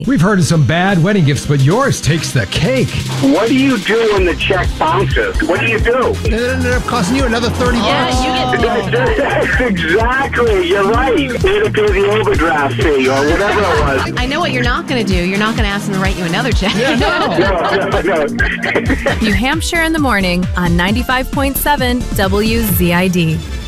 We've heard of some bad wedding gifts, but yours takes the cake. What do you do when the check bounces? What do you do? It ended up costing you another $30. Exactly. You're right. You had to pay the overdraft fee or whatever it was. I know what you're not going to do. You're not going to ask them to write you another check. No. New Hampshire in the morning on 95.7 WZID.